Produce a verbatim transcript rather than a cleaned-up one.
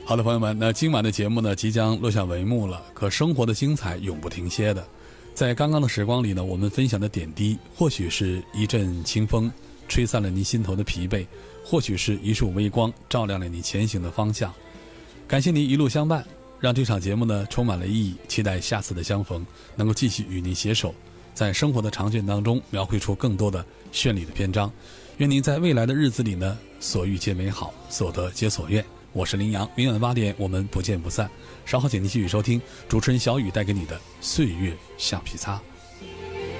好的，朋友们，那今晚的节目呢即将落下帷幕了。可生活的精彩永不停歇的，在刚刚的时光里呢，我们分享的点滴，或许是一阵清风，吹散了你心头的疲惫；或许是一束微光，照亮了你前行的方向。感谢您一路相伴，让这场节目呢充满了意义。期待下次的相逢，能够继续与您携手，在生活的长卷当中描绘出更多的绚丽的篇章。愿您在未来的日子里呢，所遇皆美好，所得皆所愿。我是林阳，明晚八点我们不见不散。稍后请您继续收听主持人小雨带给你的岁月橡皮擦。